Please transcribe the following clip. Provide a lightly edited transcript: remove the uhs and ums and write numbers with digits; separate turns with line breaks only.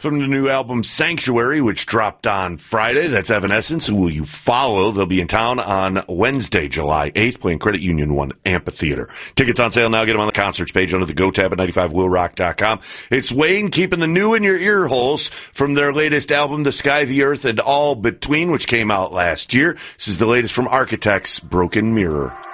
From the new album Sanctuary, which dropped on Friday. That's Evanescence. Who will you follow? They'll be in town on Wednesday, July 8th, playing Credit Union 1 Amphitheater. Tickets on sale now. Get them on the concerts page under the Go tab at 95willrock.com. It's Wayne keeping the new in your ear holes from their latest album, The Sky, the Earth, and All Between, which came out last year. This is the latest from Architects, Broken Mirror.